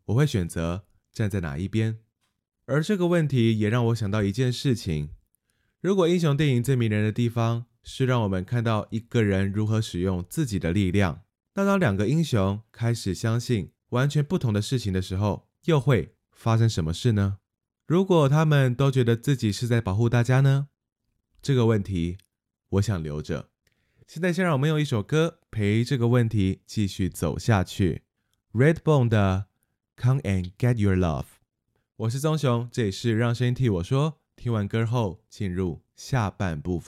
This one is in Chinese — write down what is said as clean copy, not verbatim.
我会选择站在哪一边？而这个问题也让我想到一件事情，如果英雄电影最迷人的地方是让我们看到一个人如何使用自己的力量，那当两个英雄开始相信完全不同的事情的时候，又会发生什么事呢？如果他们都觉得自己是在保护大家呢？这个问题我想留着。现在先让我们用一首歌陪这个问题继续走下去。Redbone 的 Come and Get Your Love。 我是棕熊，这里是让声音替我说，听完歌后进入下半部分。